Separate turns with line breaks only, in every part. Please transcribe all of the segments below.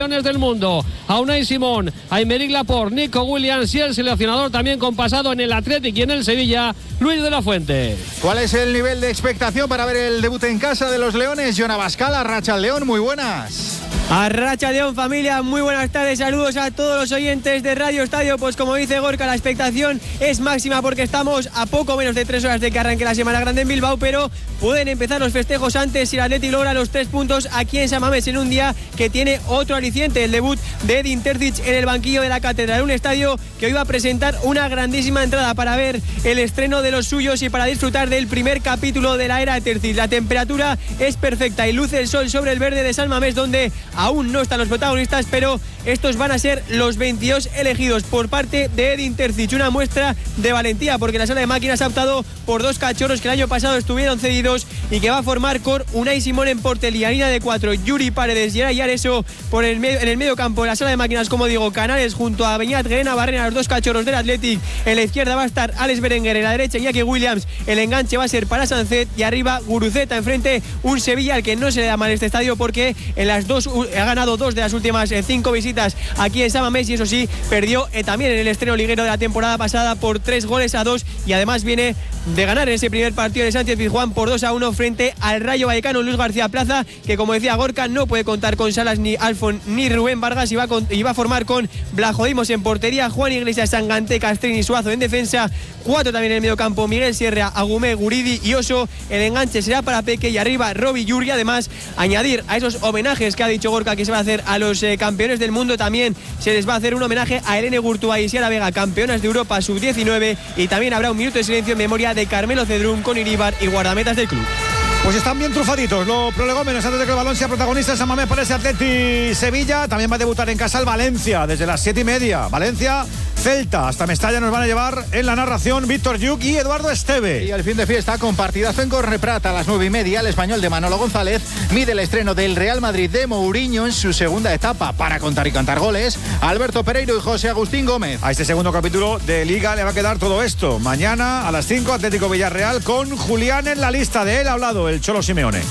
del mundo, a Unai Simón, a Aymeric Laporte, Nico Williams y el seleccionador también con pasado en el Athletic y en el Sevilla, Luis de la Fuente.
¿Cuál es el nivel de expectación para ver el debut en casa de los Leones? Jon Abascal, Arratsaldeon, muy buenas.
Arratsaldeon, familia, muy buenas tardes, saludos a todos los oyentes de Radio Estadio. Pues como dice Gorka, la expectación es máxima porque estamos a poco menos de 3 horas de que arranque la Semana Grande en Bilbao, pero pueden empezar los festejos antes si el Athletic logra los 3 puntos aquí en San Mamés en un día que tiene otro aliciente, el debut de Edin Terzic en el banquillo de la Catedral, un estadio que hoy va a presentar una grandísima entrada para ver el estreno de los suyos y para disfrutar del primer capítulo de la era Terzic. La temperatura es perfecta y luce el sol sobre el verde de San Mamés, donde aún no están los protagonistas, pero estos van a ser los 22 elegidos por parte de Edin Terzic, una muestra de valentía porque la sala de máquinas ha optado por 2 cachorros que el año pasado estuvieron cedidos y que va a formar con Unai Simón en portería, línea de 4, Yuri Paredes y Eray Areso en el medio campo, en la sala de máquinas, como digo, Canales junto a Beñat, Guerena, Barrena, los 2 cachorros del Athletic. En la izquierda va a estar Alex Berenguer, en la derecha Iñaki Williams, el enganche va a ser para Sancet y arriba Guruceta, enfrente un Sevilla al que no se le da mal este estadio porque en las ha ganado 2 de las últimas 5 visitas aquí en San Mamés y eso sí, perdió también en el estreno liguero de la temporada pasada por 3-2 y además viene de ganar en ese primer partido de Sánchez Pizjuán por 2-1 frente al Rayo Vallecano. Luis García Plaza, que como decía Gorka, no puede contar con Salas ni Alfon ni Rubén Vargas y va a formar con Blajodimos en portería, Juan Iglesias, Sangante, Castrini y Suazo en defensa, 4 también en el medio campo, Miguel Sierra, Agumé, Guridi y Oso. El enganche será para Peque y arriba Robbie Yuri. Además, añadir a esos homenajes que ha dicho Gorka que se va a hacer a los campeones del mundo, también se les va a hacer un homenaje a Helene Gurtubay y Sierra Vega, campeonas de Europa sub-19, y también habrá un minuto de silencio en memoria de Carmelo Cedrún, con Iríbar y guardametas del club.
Pues están bien trufaditos los prolegómenos antes de que el balón sea protagonista en San Mamés para ese Athletic Sevilla. También va a debutar en casa el Valencia desde las 7:30. Valencia, Celta, hasta Mestalla nos van a llevar en la narración Víctor Lluc y Eduardo Esteve.
Y el fin de fiesta con partidazo en Corneprat a las 9:30. El español de Manolo González mide el estreno del Real Madrid de Mourinho en su segunda etapa. Para contar y cantar goles, Alberto Pereiro y José Agustín Gómez.
A este segundo capítulo de Liga le va a quedar todo esto. Mañana a las 5, Atlético Villarreal con Julián en la lista. De él ha hablado el Cholo Simeone.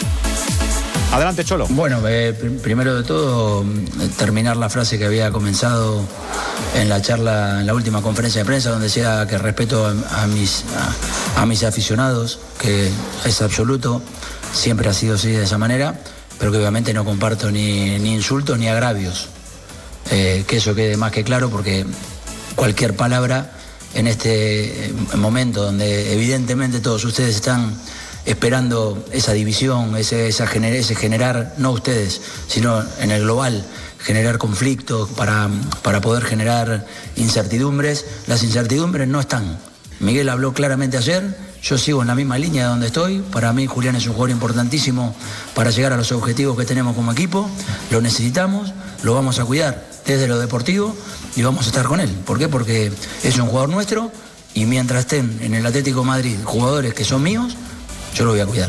Adelante, Cholo.
Bueno, primero de todo, terminar la frase que había comenzado en la charla, en la última conferencia de prensa, donde decía que respeto a mis aficionados, que es absoluto, siempre ha sido así de esa manera, pero que obviamente no comparto ni insultos ni agravios. Que eso quede más que claro, porque cualquier palabra en este momento donde evidentemente todos ustedes están esperando esa división, ese generar, no ustedes, sino en el global, generar conflictos para poder generar incertidumbres. Las incertidumbres no están. Miguel habló claramente ayer, yo sigo en la misma línea de donde estoy. Para mí Julián es un jugador importantísimo para llegar a los objetivos que tenemos como equipo. Lo necesitamos, lo vamos a cuidar desde lo deportivo y vamos a estar con él. ¿Por qué? Porque es un jugador nuestro y mientras estén en el Atlético de Madrid jugadores que son míos, yo lo voy a cuidar.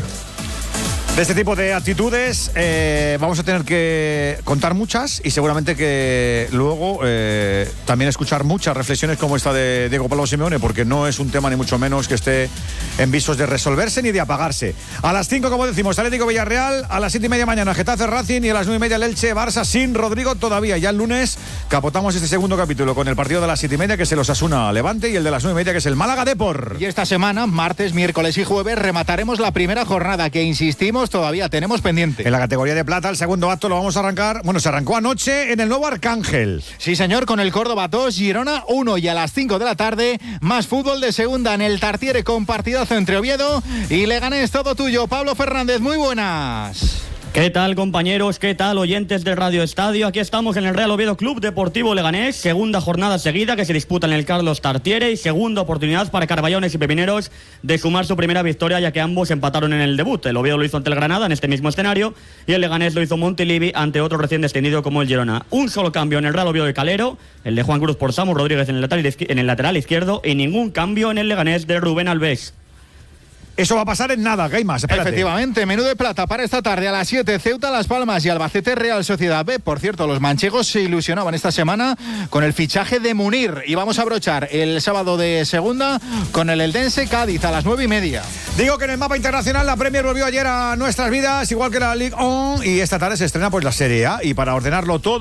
De este tipo de actitudes vamos a tener que contar muchas y seguramente que luego también escuchar muchas reflexiones como esta de Diego Pablo Simeone, porque no es un tema ni mucho menos que esté en visos de resolverse ni de apagarse. A las 5, como decimos, Atlético Villarreal, a las 7:30 mañana Getafe Racing y a las 9:30 el Elche Barça sin Rodrigo todavía. Ya el lunes capotamos este segundo capítulo con el partido de las 7:30 que es el Osasuna Levante y el de las 9:30 que es el Málaga Depor.
Y esta semana, martes, miércoles y jueves, remataremos la primera jornada que, insistimos, todavía tenemos pendiente.
En la categoría de plata, el segundo acto lo vamos a arrancar. Bueno, se arrancó anoche en el nuevo Arcángel.
Sí, señor, con el Córdoba 2, Girona 1 y a las 5 de la tarde, más fútbol de segunda en el Tartiere con partidazo entre Oviedo y Leganés. Todo tuyo, Pablo Fernández, muy buenas.
¿Qué tal, compañeros? ¿Qué tal, oyentes de Radio Estadio? Aquí estamos en el Real Oviedo Club Deportivo Leganés, segunda jornada seguida que se disputa en el Carlos Tartiere y segunda oportunidad para Carballones y Pepineros de sumar su primera victoria, ya que ambos empataron en el debut. El Oviedo lo hizo ante el Granada en este mismo escenario y el Leganés lo hizo Montilivi ante otro recién descendido como el Girona. Un solo cambio en el Real Oviedo de Calero, el de Juan Cruz por Samu Rodríguez en el lateral izquierdo, y ningún cambio en el Leganés de Rubén Alves.
Eso va a pasar en nada, ¿qué hay más? Espérate.
Efectivamente, menú de plata para esta tarde a las 7, Ceuta, Las Palmas y Albacete Real Sociedad B. Por cierto, los manchegos se ilusionaban esta semana con el fichaje de Munir y vamos a brochar el sábado de segunda con el Eldense Cádiz a las 9:30.
Digo que en el mapa internacional la Premier volvió ayer a nuestras vidas, igual que la Ligue 1, y esta tarde se estrena pues la Serie A, y para ordenarlo todo